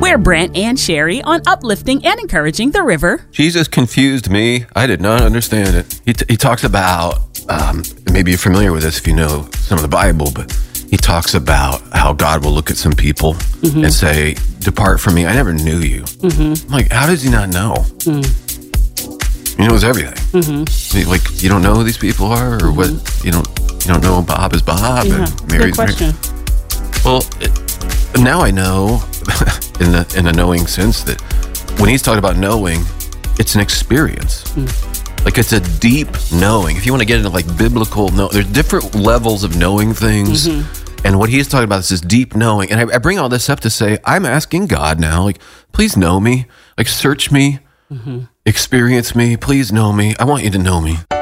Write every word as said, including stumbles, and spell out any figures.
We're Brent and Sherry on uplifting and encouraging the river. Jesus confused me. I did not understand it. He, t- he talks about, um, maybe you're familiar with this if you know some of the Bible, but he talks about how God will look at some people mm-hmm. and say, depart from me, I never knew you. Mm-hmm. I'm like, how does he not know? Mm. He knows everything. Mm-hmm. Like, you don't know who these people are, or mm-hmm. what? You don't you don't know Bob is Bob yeah, and Mary's good question. Mary. Well, it, now I know, in the in a knowing sense, that when he's talking about knowing, it's an experience. Mm. Like, it's a deep knowing. If you want to get into like biblical, no, there's different levels of knowing things. Mm-hmm. And what he's talking about is this deep knowing. And I, I bring all this up to say, I'm asking God now, like, please know me, like, search me, mm-hmm. experience me, please know me. I want you to know me.